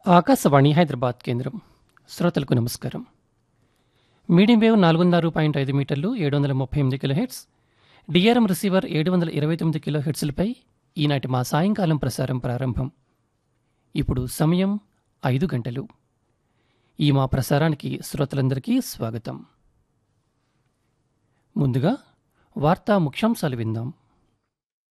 ఆకాశవాణి హైదరాబాద్ కేంద్రం. శ్రోతలకు నమస్కారం. మీడియం వేవ్ 406.5 మీటర్లు 738 కిలోహెర్ట్జ్, డిఆర్ఎం రిసీవర్ 729 కిలోహెర్ట్జ్లపై ఈనాటి మా సాయంకాలం ప్రసారం ప్రారంభం. ఇప్పుడు సమయం 5 గంటలు. ఈ మా ప్రసారానికి శ్రోతలందరికీ స్వాగతం. ముందుగా వార్తా ముఖ్యాంశాలు విందాం.